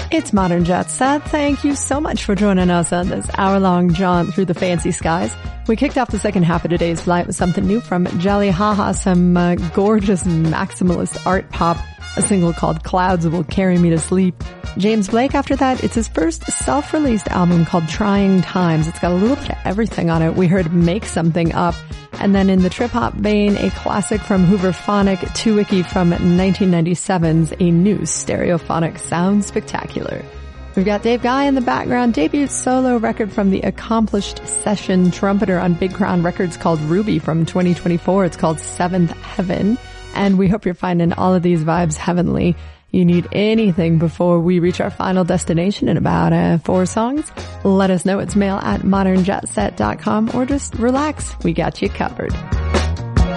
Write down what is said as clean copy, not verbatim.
It's Modern Jet Set. Thank you so much for joining us on this hour-long jaunt through the fancy skies. We kicked off the second half of today's flight with something new from Jelly Haha, some gorgeous maximalist art pop, a single called Clouds Will Carry Me to Sleep. James Blake after that, it's his first self-released album called Trying Times. It's got a little bit of everything on it. We heard Make Something Up. And then in the trip-hop vein, a classic from Hooverphonic, 2Wiki from 1997's A New Stereophonic Sound Spectacular. We've got Dave Guy in the background, debut solo record from the accomplished session trumpeter on Big Crown Records called Ruby from 2024. It's called Seventh Heaven. And we hope you're finding all of these vibes heavenly. You need anything before we reach our final destination in about 4 songs? Let us know. It's mail@modernjetset.com or just relax. We got you covered.